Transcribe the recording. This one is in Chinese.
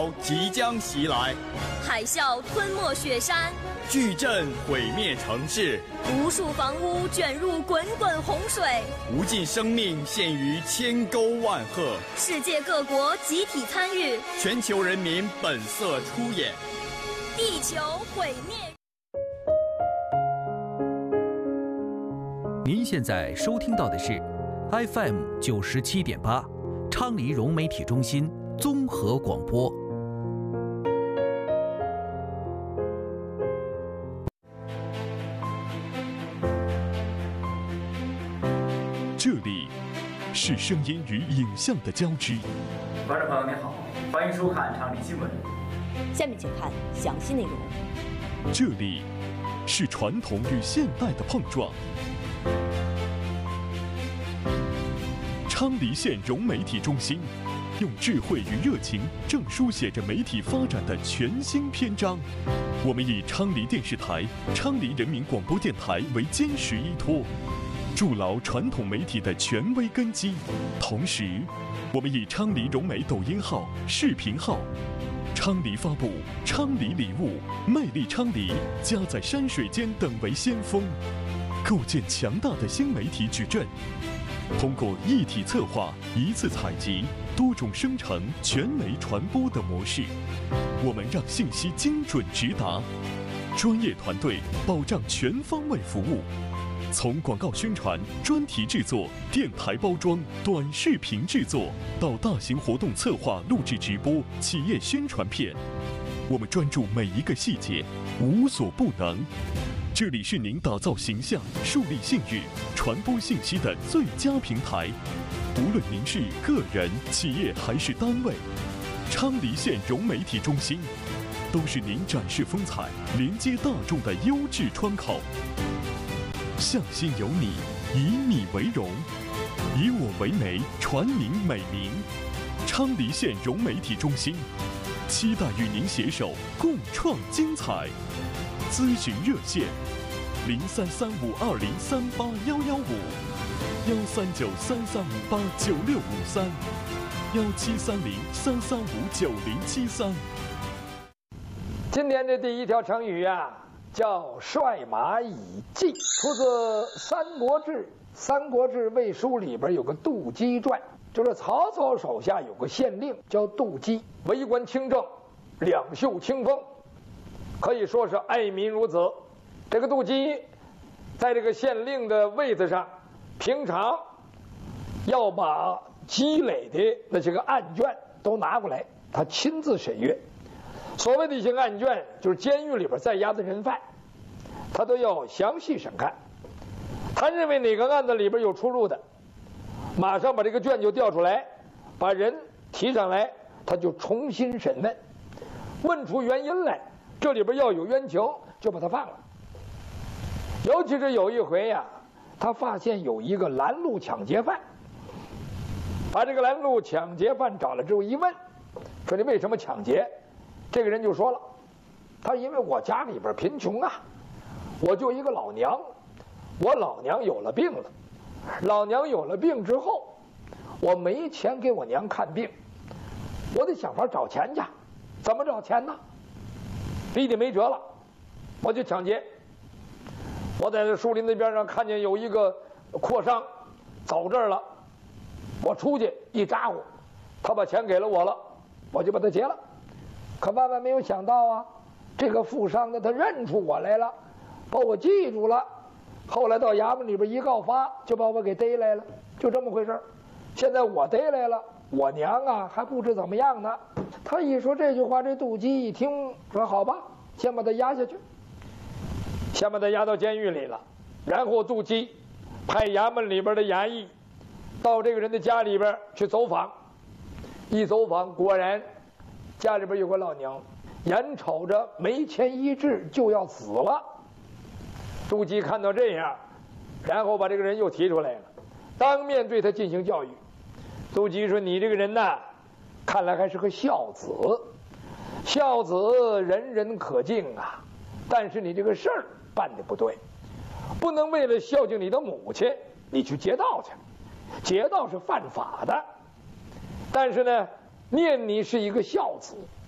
即将袭来， 海啸吞没雪山， 巨震毁灭城市， 无数房屋卷入滚滚洪水， 无尽生命陷于千沟万壑。 世界各国集体参与， 全球人民本色出演， 地球毁灭。 您现在收听到的是 FM 97.8，昌黎融媒体中心综合广播。 这里是声音与影像的交织。 观众朋友您好，欢迎收看昌黎新闻。 下面请看详细内容。 这里是传统与现代的碰撞。昌黎县融媒体中心用智慧与热情，正书写着媒体发展的全新篇章。我们以昌黎电视台、昌黎人民广播电台为坚实依托，筑牢传统媒体的权威根基。同时，我们以昌黎融媒抖音号、视频号、昌黎发布、昌黎礼物、魅力昌黎、家在山水间等为先锋，构建强大的新媒体矩阵。通过一体策划、一次采集、多种生成、全媒传播的模式，我们让信息精准直达，专业团队保障全方位服务。从广告宣传、专题制作、电台包装、短视频制作，到大型活动策划、录制直播、企业宣传片，我们专注每一个细节，无所不能。这里是您打造形象、树立信誉、传播信息的最佳平台。无论您是个人、企业还是单位，昌黎县融媒体中心都是您展示风采、连接大众的优质窗口。向心有你，以你为荣，以我为媒，传您美名。昌黎县融媒体中心期待与您携手共创精彩。咨询热线：033520381155，1393389653，1730-3359073。 今天这第一条成语啊，叫率马以计，出自《三国志》。《三国志》魏书里边有个杜基传，就是曹操手下有个县令叫杜基，为官清正，两袖清风，可以说是爱民如子。这个杜基在这个县令的位子上，平常要把积累的那些个案卷都拿过来，他亲自审阅。所谓的一些案卷，就是监狱里边在押的人犯，他都要详细审看。他认为哪个案子里边有出入的，马上把这个卷就调出来，把人提上来，他就重新审问，问出原因来，这里边要有冤情，就把他放了。尤其是有一回呀，他发现有一个拦路抢劫犯，把这个拦路抢劫犯找来之后一问，说你为什么抢劫？这个人就说了，他因为我家里边贫穷啊，我就一个老娘，我老娘有了病了，老娘有了病之后，我没钱给我娘看病，我得想法找钱去，怎么找钱呢？逼得没辙了，我就抢劫。我在这树林子边上看见有一个阔商走这儿了，我出去一咋呼，他把钱给了我了，我就把他劫了。可万万没有想到啊，这个富商呢，他认出我来了，把我记住了。后来到衙门里边一告发，就把我给逮来了，就这么回事。现在我逮来了，我娘啊还不知怎么样呢。他一说这句话，这杜基一听说好吧，先把他押下去，先把他押到监狱里了。然后杜基派衙门里边的衙役到这个人的家里边去走访，一走访果然家里边有个老娘，眼瞅着没钱医治就要死了。杜基看到这样，然后把这个人又提出来了，当面对他进行教育。杜基说：“你这个人呐，看来还是个孝子，孝子人人可敬啊，但是你这个事儿办得不对，不能为了孝敬你的母亲，你去劫道去，劫道是犯法的。但是呢，念你是一个孝子，